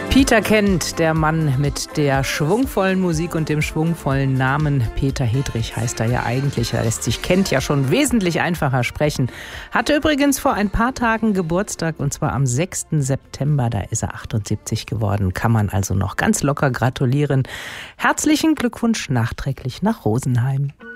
Peter Kent, der Mann mit der schwungvollen Musik und dem schwungvollen Namen. Peter Hedrich heißt er ja eigentlich. Er lässt sich Kent ja schon wesentlich einfacher sprechen. Hatte übrigens vor ein paar Tagen Geburtstag, und zwar am 6. September. Da ist er 78 geworden. Kann man also noch ganz locker gratulieren. Herzlichen Glückwunsch nachträglich nach Rosenheim.